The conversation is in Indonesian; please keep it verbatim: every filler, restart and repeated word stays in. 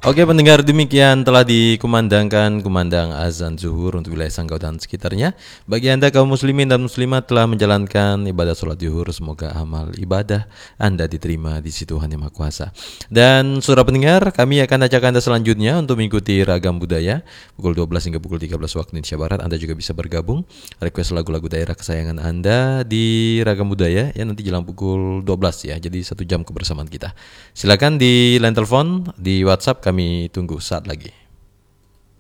Oke pendengar, demikian telah dikumandangkan kumandang azan zuhur untuk wilayah Sanggau dan sekitarnya. Bagi Anda kaum muslimin dan muslimat telah menjalankan ibadah sholat zuhur, semoga amal ibadah Anda diterima di sisi Tuhan Yang Maha Kuasa. Dan saudara pendengar, kami akan ajak Anda selanjutnya untuk mengikuti Ragam Budaya pukul dua belas hingga pukul tiga belas waktu Indonesia Barat. Anda juga bisa bergabung, request lagu-lagu daerah kesayangan Anda di Ragam Budaya ya, nanti jelang pukul dua belas ya. Jadi satu jam kebersamaan kita. Silakan di line telepon, di WhatsApp, kami tunggu saat lagi.